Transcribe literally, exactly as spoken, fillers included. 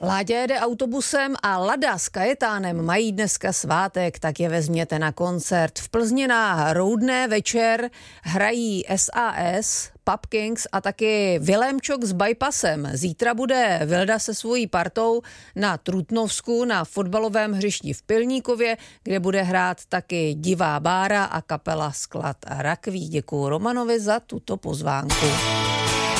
Láďa jede autobusem a Lada s Kajetánem mají dneska svátek, tak je vezměte na koncert. V Plzni na Roudné večer hrají S A S, Pub Kings a taky Vilémčok s Bypassem. Zítra bude Vilda se svojí partou na Trutnovsku na fotbalovém hřišti v Pilníkově, kde bude hrát taky Divá bára a kapela Sklad a rakví. Děkuju Romanovi za tuto pozvánku.